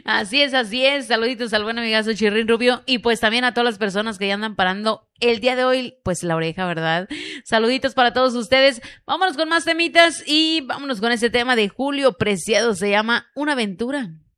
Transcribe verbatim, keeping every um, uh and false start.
Así es, así es. Saluditos al buen amigazo Chirrín Rubio y pues también a todas las personas que ya andan parando el día de hoy, pues la oreja, ¿verdad? Saluditos para todos ustedes. Vámonos con más temitas y vámonos con ese tema de Julio Preciado. Se llama Una Aventura.